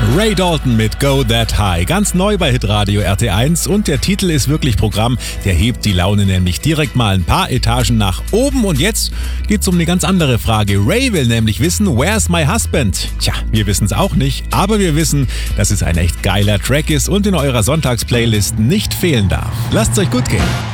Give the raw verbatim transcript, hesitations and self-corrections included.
Ray Dalton mit Go That High. Ganz neu bei Hitradio R T eins und der Titel ist wirklich Programm. Der hebt die Laune nämlich direkt mal ein paar Etagen nach oben. Und jetzt geht's um eine ganz andere Frage. Ray will nämlich wissen, where's my husband? Tja, wir wissen es auch nicht, aber wir wissen, dass es ein echt geiler Track ist und in eurer Sonntagsplaylist nicht fehlen darf. Lasst's euch gut gehen.